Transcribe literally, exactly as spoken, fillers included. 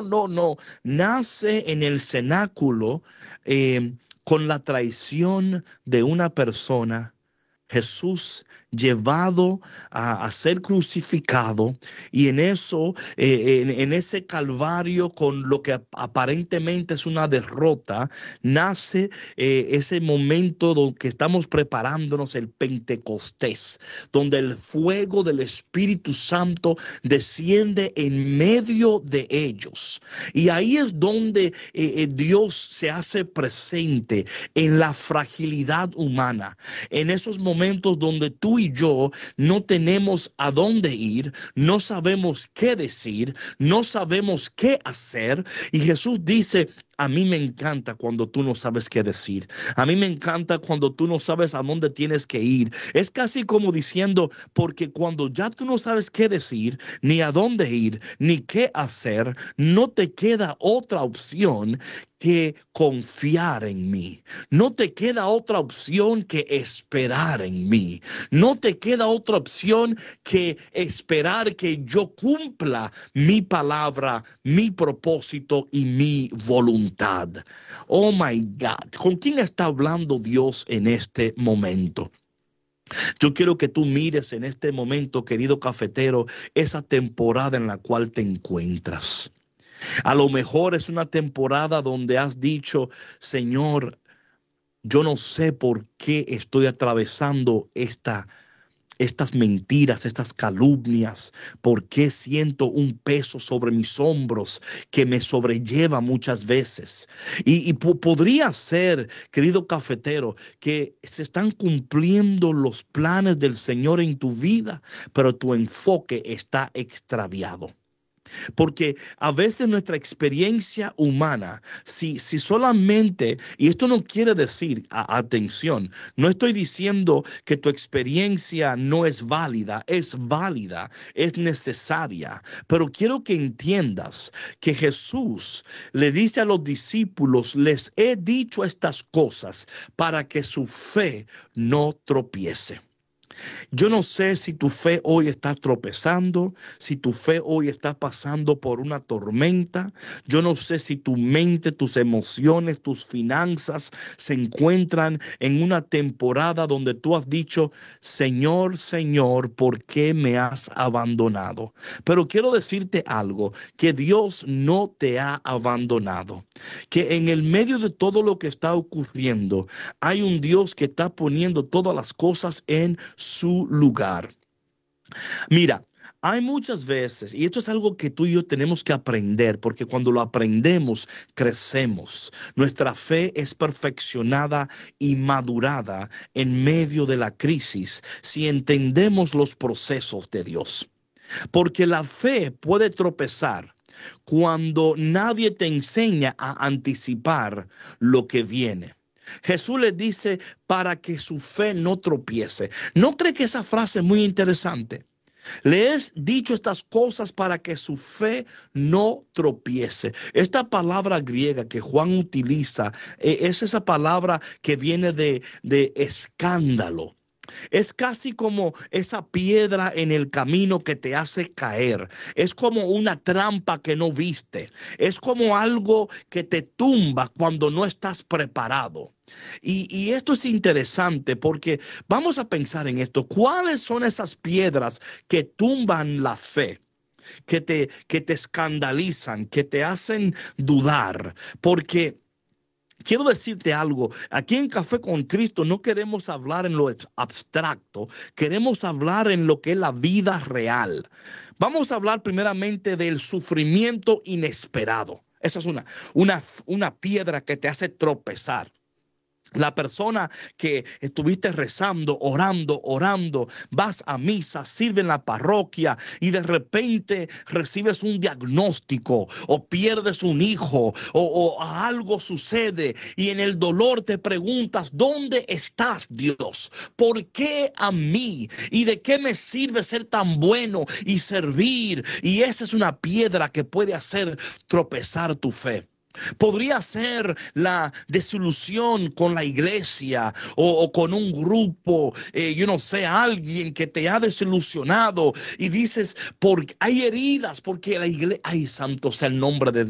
no, no. Nace en el cenáculo eh, con la traición de una persona. Jesús llevado a, a ser crucificado y en eso, eh, en, en ese calvario con lo que aparentemente es una derrota, nace eh, ese momento donde que estamos preparándonos el Pentecostés, donde el fuego del Espíritu Santo desciende en medio de ellos. Y ahí es donde eh, eh, Dios se hace presente en la fragilidad humana, en esos momentos donde tú y yo no tenemos a dónde ir, no sabemos qué decir, no sabemos qué hacer. Y Jesús dice: a mí me encanta cuando tú no sabes qué decir. A mí me encanta cuando tú no sabes a dónde tienes que ir. Es casi como diciendo, porque cuando ya tú no sabes qué decir, ni a dónde ir, ni qué hacer, no te queda otra opción que confiar en mí. No te queda otra opción que esperar en mí. No te queda otra opción que esperar que yo cumpla mi palabra, mi propósito y mi voluntad. Oh my God, ¿con quién está hablando Dios en este momento? Yo quiero que tú mires en este momento, querido cafetero, esa temporada en la cual te encuentras. A lo mejor es una temporada donde has dicho: Señor, yo no sé por qué estoy atravesando esta estas mentiras, estas calumnias, por qué siento un peso sobre mis hombros que me sobrelleva muchas veces. Y, y po- podría ser, querido cafetero, que se están cumpliendo los planes del Señor en tu vida, pero tu enfoque está extraviado. Porque a veces nuestra experiencia humana, si, si solamente, y esto no quiere decir, a- atención, no estoy diciendo que tu experiencia no es válida, es válida, es necesaria, pero quiero que entiendas que Jesús le dice a los discípulos: les he dicho estas cosas para que su fe no tropiece. Yo no sé si tu fe hoy está tropezando, si tu fe hoy está pasando por una tormenta. Yo no sé si tu mente, tus emociones, tus finanzas se encuentran en una temporada donde tú has dicho: Señor, Señor, ¿por qué me has abandonado? Pero quiero decirte algo, que Dios no te ha abandonado, que en el medio de todo lo que está ocurriendo, hay un Dios que está poniendo todas las cosas en su lugar. Mira, hay muchas veces, y esto es algo que tú y yo tenemos que aprender, porque cuando lo aprendemos, crecemos. Nuestra fe es perfeccionada y madurada en medio de la crisis si entendemos los procesos de Dios. Porque la fe puede tropezar cuando nadie te enseña a anticipar lo que viene. Jesús les dice: para que su fe no tropiece. ¿No cree que esa frase es muy interesante? Le he dicho estas cosas para que su fe no tropiece. Esta palabra griega que Juan utiliza eh, es esa palabra que viene de, de escándalo. Es casi como esa piedra en el camino que te hace caer. Es como una trampa que no viste. Es como algo que te tumba cuando no estás preparado. Y, y esto es interesante porque vamos a pensar en esto. ¿Cuáles son esas piedras que tumban la fe? Que te, que te escandalizan, que te hacen dudar. Porque quiero decirte algo, aquí en Café con Cristo no queremos hablar en lo abstracto, queremos hablar en lo que es la vida real. Vamos a hablar primeramente del sufrimiento inesperado. Esa es una, una, una piedra que te hace tropezar. La persona que estuviste rezando, orando, orando, vas a misa, sirve en la parroquia y de repente recibes un diagnóstico o pierdes un hijo o, o algo sucede y en el dolor te preguntas: ¿dónde estás, Dios? ¿Por qué a mí? ¿Y de qué me sirve ser tan bueno y servir? Y esa es una piedra que puede hacer tropezar tu fe. Podría ser la desilusión con la iglesia o, o con un grupo, eh, yo no sé, alguien que te ha desilusionado y dices: porque hay heridas, porque la iglesia, ay, santo sea el nombre de